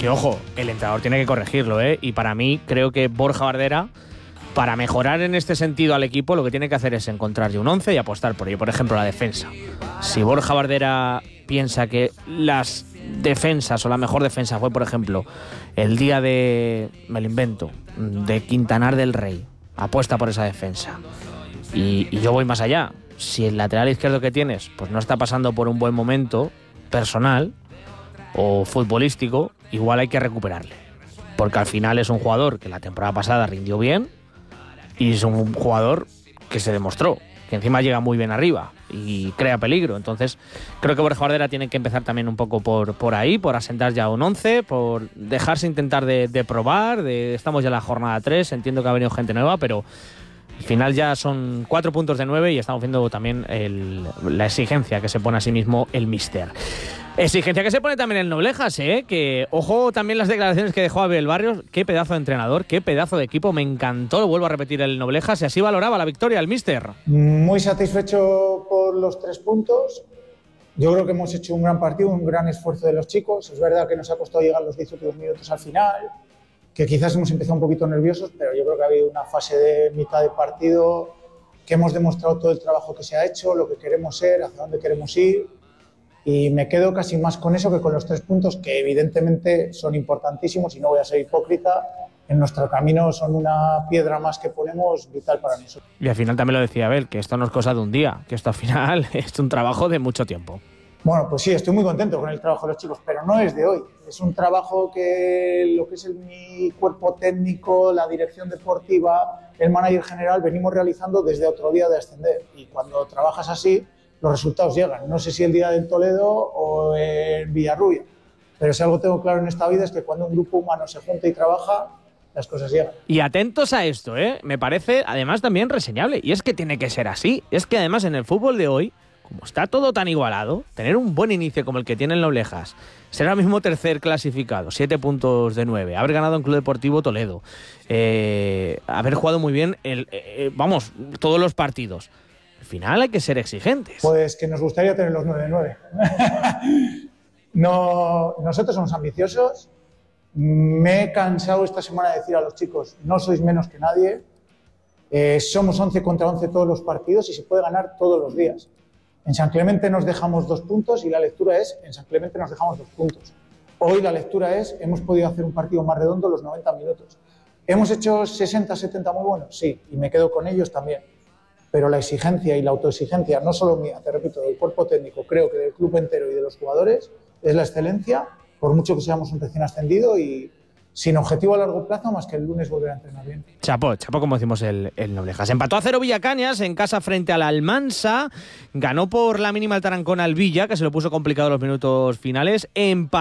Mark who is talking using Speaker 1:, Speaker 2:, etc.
Speaker 1: Que ojo, el entrenador tiene que corregirlo, ¿eh? Y para mí creo que Borja Bardera, para mejorar en este sentido al equipo, lo que tiene que hacer es encontrar ya un 11 y apostar por ello. Por ejemplo, la defensa. Si Borja Bardera piensa que las defensas o la mejor defensa fue, por ejemplo, el día de, me lo invento, de Quintanar del Rey, apuesta por esa defensa. Y yo voy más allá. Si el lateral izquierdo que tienes pues no está pasando por un buen momento personal o futbolístico, igual hay que recuperarle. Porque al final es un jugador que la temporada pasada rindió bien y es un jugador que se demostró que encima llega muy bien arriba y crea peligro. Entonces creo que Borja Bardera tiene que empezar también un poco por ahí, por asentar ya un 11, por dejarse intentar de probar. Estamos ya en la jornada 3, entiendo que ha venido gente nueva, pero al final ya son 4 puntos de 9 y estamos viendo también la exigencia que se pone a sí mismo el míster. Exigencia que se pone también el Noblejas, que ojo también las declaraciones que dejó Abel Barrios. Qué pedazo de entrenador, qué pedazo de equipo, me encantó, lo vuelvo a repetir, el Noblejas, y así valoraba la victoria el míster.
Speaker 2: Muy satisfecho por los 3 puntos. Yo creo que hemos hecho un gran partido, un gran esfuerzo de los chicos. Es verdad que nos ha costado llegar los 10 últimos minutos al final, que quizás hemos empezado un poquito nerviosos, pero yo creo que ha habido una fase de mitad de partido que hemos demostrado todo el trabajo que se ha hecho, lo que queremos ser, hacia dónde queremos ir. Y me quedo casi más con eso que con los 3 puntos, que evidentemente son importantísimos y no voy a ser hipócrita. En nuestro camino son una piedra más que ponemos vital para nosotros.
Speaker 1: Y al final también lo decía Abel, que esto no es cosa de un día, que esto al final es un trabajo de mucho tiempo.
Speaker 2: Bueno, pues sí, estoy muy contento con el trabajo de los chicos, pero no es de hoy. Es un trabajo que lo que es mi cuerpo técnico, la dirección deportiva, el manager general, venimos realizando desde otro día de ascender. Y cuando trabajas así, los resultados llegan. No sé si el día del Toledo o en Villarrubia, pero si algo tengo claro en esta vida es que cuando un grupo humano se junta y trabaja, las cosas llegan.
Speaker 1: Y atentos a esto, me parece además también reseñable, y es que tiene que ser así. Es que además en el fútbol de hoy, como está todo tan igualado, tener un buen inicio como el que tiene el Noblejas, ser ahora mismo tercer clasificado, 7 puntos de 9, haber ganado en Club Deportivo Toledo, haber jugado muy bien todos los partidos. Al final hay que ser exigentes.
Speaker 2: Pues que nos gustaría tener los 9-9. No, nosotros somos ambiciosos. Me he cansado esta semana de decir a los chicos, no sois menos que nadie. Somos 11 contra 11 todos los partidos y se puede ganar todos los días. En San Clemente nos dejamos 2 puntos y la lectura es, en San Clemente nos dejamos 2 puntos. Hoy la lectura es, hemos podido hacer un partido más redondo los 90 minutos. ¿Hemos hecho 60-70 muy buenos? Sí, y me quedo con ellos también. Pero la exigencia y la autoexigencia, no solo mía, te repito, del cuerpo técnico, creo que del club entero y de los jugadores, es la excelencia, por mucho que seamos un recién ascendido y sin objetivo a largo plazo más que el lunes volver a entrenar bien.
Speaker 1: Chapó, como decimos el Noblejas. Empató a 0 Villacañas en casa frente al Almansa, ganó por la mínima el Tarancón al Villa, que se lo puso complicado en los minutos finales, empató